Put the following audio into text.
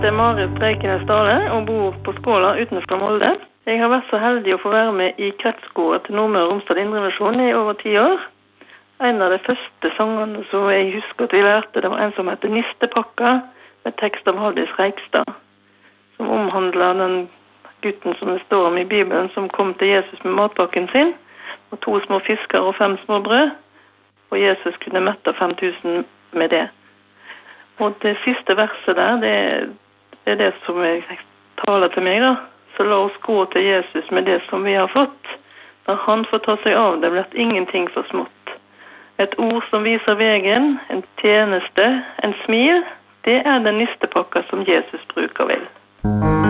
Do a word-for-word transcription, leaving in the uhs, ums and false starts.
Det er Marit Breikenes Dale og bor på Skåla utenfor Molde. Jeg har vært så heldig å få være med i kretskoret til Nordmøre og Romsdal Indremisjon i over ti år. En av de første sangene som jeg husker at vi lærte, det var en som heter Nistepakka, med tekst av Haldis Reikstad, som omhandler den gutten som det står om i Bibelen, som kom til Jesus med matpakken sin, og to små fisker og fem små brød, og Jesus kunne mette fem tusen med det. Og det siste verset der, det er Det er det som jeg taler til meg da. Så la oss gå til Jesus med det som vi har fått. Når han får ta seg av det, blir ingenting for smått. Et ord som viser veien, en tjeneste, en smil, det er den nistepakka som Jesus bruker vel.